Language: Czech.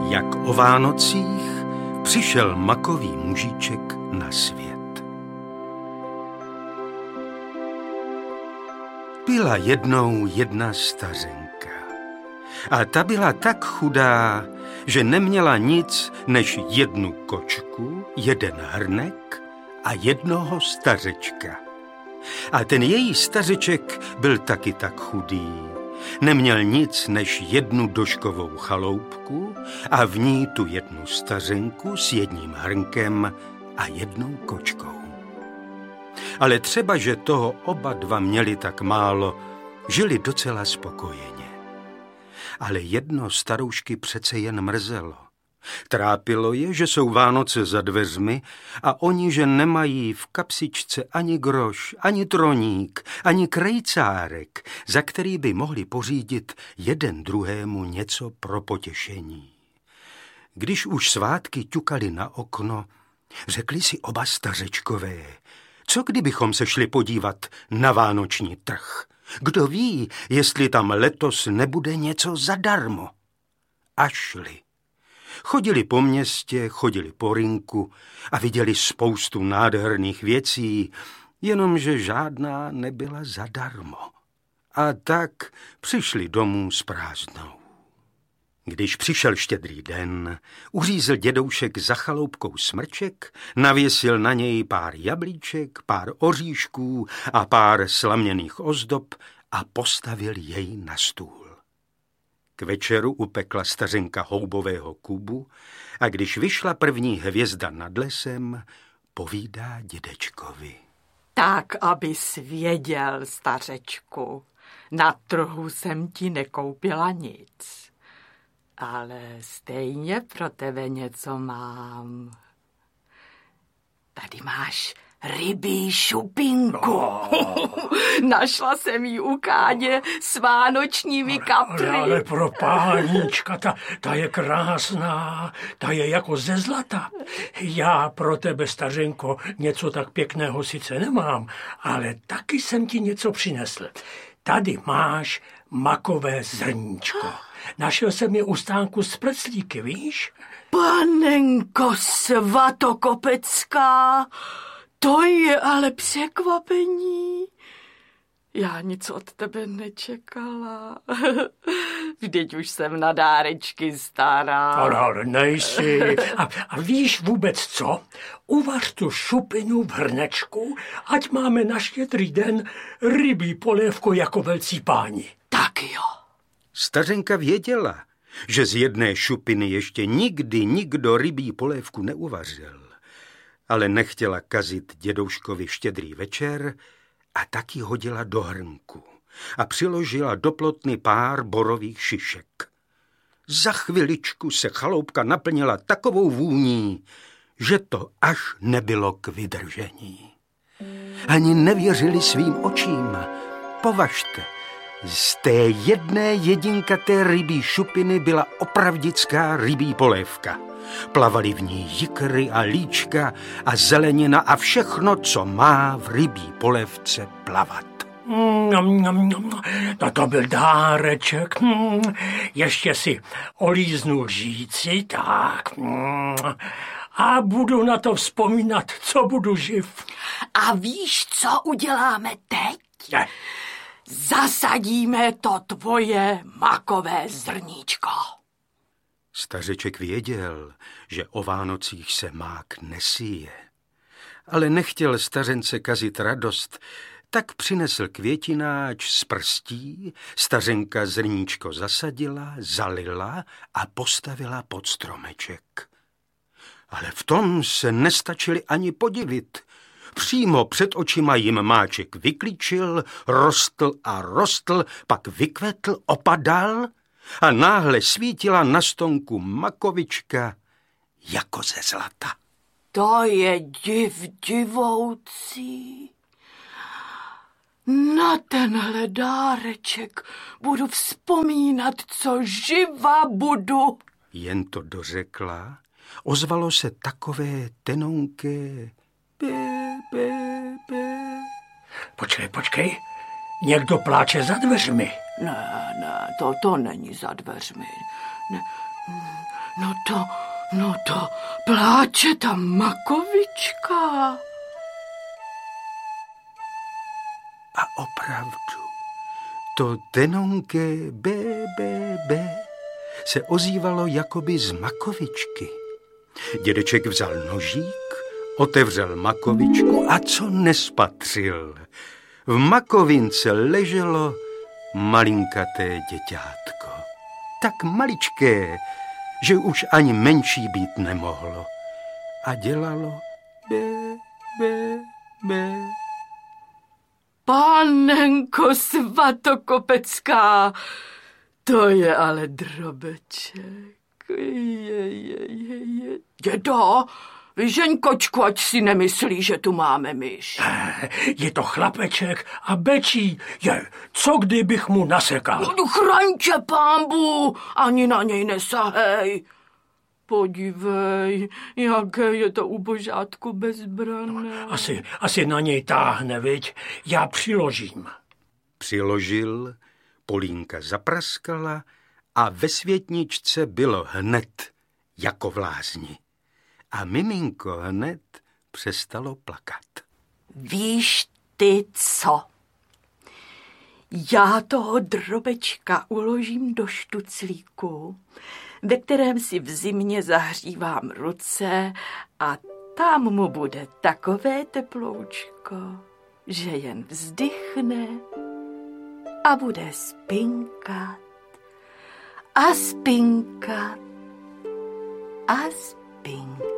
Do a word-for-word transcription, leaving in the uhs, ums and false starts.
Jak o Vánocích přišel makový mužíček na svět. Byla jednou jedna stařenka. A ta byla tak chudá, že neměla nic než jednu kočku, jeden hrnek a jednoho stařečka. A ten její stařeček byl taky tak chudý. Neměl nic než jednu doškovou chaloupku a v ní tu jednu stařenku s jedním hrnkem a jednou kočkou. Ale třeba, že toho oba dva měli tak málo, žili docela spokojeně. Ale jedno staroušky přece jen mrzelo. Trápilo je, že jsou Vánoce za dveřmi a oni, že nemají v kapsičce ani groš, ani troník, ani krejcárek, za který by mohli pořídit jeden druhému něco pro potěšení. Když už svátky ťukali na okno, řekli si oba stařečkové, co kdybychom se šli podívat na vánoční trh? Kdo ví, jestli tam letos nebude něco zadarmo? A šli. Chodili po městě, chodili po rynku a viděli spoustu nádherných věcí, jenomže žádná nebyla zadarmo. A tak přišli domů s prázdnou. Když přišel štědrý den, uřízl dědoušek za chaloupkou smrček, navěsil na něj pár jablíček, pár oříšků a pár slaměných ozdob a postavil jej na stůl. K večeru upekla stařenka houbového kubu a když vyšla první hvězda nad lesem, povídá dědečkovi. Tak, abys věděl, stařečku, na trhu jsem ti nekoupila nic, ale stejně pro tebe něco mám. Tady máš rybí šupinku. Oh. Našla jsem ji u Káně s vánočními kapry. Ale, ale pro páníčka, ta, ta je krásná, ta je jako ze zlata. Já pro tebe, stařenko, něco tak pěkného sice nemám, ale taky jsem ti něco přinesl. Tady máš makové zrníčko. Našel jsem je u stánku z preclíky, víš? Panenko Svatokopecká, to je ale překvapení. Já nic od tebe nečekala. Vždyť už jsem na dárečky stará. Ale, ale nejsi. A, a víš vůbec co? Uvař tu šupinu v hrnečku, ať máme na štědrý den rybí polévku jako velcí páni. Tak jo. Stařenka věděla, že z jedné šupiny ještě nikdy nikdo rybí polévku neuvařil, ale nechtěla kazit dědouškovi štědrý večer a taky hodila do hrnku a přiložila do plotny pár borových šišek. Za chviličku se chaloupka naplnila takovou vůní, že to až nebylo k vydržení. Ani nevěřili svým očím. Považte, z té jedné jedinkaté rybí šupiny byla opravdická rybí polévka. Plavaly v ní jikry a líčka a zelenina a všechno, co má v rybí polévce plavat. Mm, no to byl dáreček. Mm, ještě si olíznu říci, tak. Mm, a budu na to vzpomínat, co budu živ. A víš, co uděláme teď? Ne. Zasadíme to tvoje makové zrníčko. Stařeček věděl, že o Vánocích se mák nesíje. Ale nechtěl stařence kazit radost, tak přinesl květináč z prstí, stařenka zrníčko zasadila, zalila a postavila pod stromeček. Ale v tom se nestačili ani podivit. Přímo před očima jim máček vyklíčil, rostl a rostl, pak vykvetl, opadal a náhle svítila na stonku makovička jako ze zlata. To je div divoucí. Na tenhle dáreček budu vzpomínat, co živa budu. Jen to dořekla, ozvalo se takové tenonké Bé, bé, bé. Počkej, počkej, někdo pláče za dveřmi. Ne, ne, to, to není za dveřmi. Ne, No to, no to pláče ta makovička. A opravdu, to tenonké bé, bé, bé se ozývalo jakoby z makovičky. Dědeček vzal nožík, otevřel makovičku a co nespatřil? V makovince leželo malinkaté děťátko. Tak maličké, že už ani menší být nemohlo. A dělalo bé, bé, bé. Pánenko Svatokopecká, to je ale drobeček. Je, je, je, je. Dědo, vyžeň kočku, ať si nemyslí, že tu máme myš. Je to chlapeček a bečí. Je, co kdybych mu nasekal? No, chraň tě, pánbu, ani na něj nesahej. Podívej, jaké je to ubožátko bezbranné. Asi, asi na něj táhne, viď? Já přiložím. Přiložil, Polínka zapraskala a ve světničce bylo hned jako v lázni. A miminko hned přestalo plakat. Víš ty co? Já toho drobečka uložím do štuclíku, ve kterém si v zimě zahřívám ruce a tam mu bude takové teploučko, že jen vzdychne a bude spinkat a spinkat a spinkat.